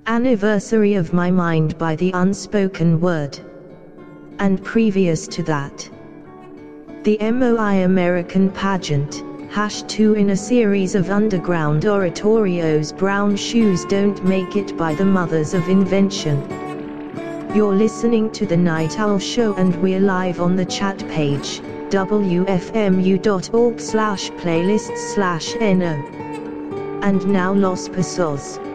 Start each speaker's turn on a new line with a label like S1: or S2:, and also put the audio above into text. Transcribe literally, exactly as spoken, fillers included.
S1: Anniversary of My Mind by The Unspoken Word. And previous to that, the M O I American Pageant, hash two in a series of underground oratorios. Brown shoes don't make it by the mothers of invention. You're listening to The Night Owl Show and we're live on the chat page, w f m u dot org slash playlists slash n o. And now Los Pasos.